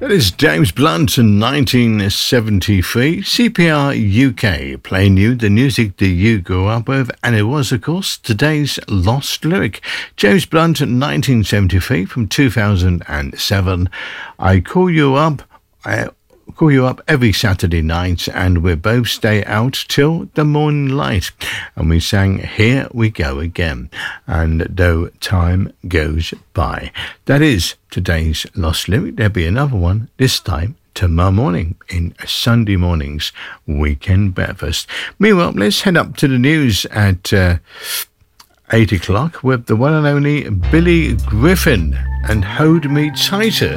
That is James Blunt in 1973, CPR UK, playing you the music that you grew up with, and it was, of course, today's Lost Lyric. James Blunt in 1973 from 2007. I call you up every Saturday night, and we both stay out till the morning light. And we sang Here We Go Again, and though time goes by. That is today's Lost Lyric. There'll be another one this time tomorrow morning in Sunday morning's Weekend Breakfast. Meanwhile, let's head up to the news at 8 o'clock with the one and only Billy Griffin and Hold Me Tighter.